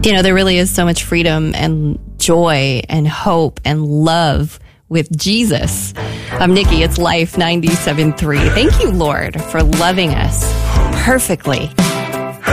There really is so much freedom and joy and hope and love with Jesus. I'm Nikki. It's Life 97.3. Thank you, Lord, for loving us perfectly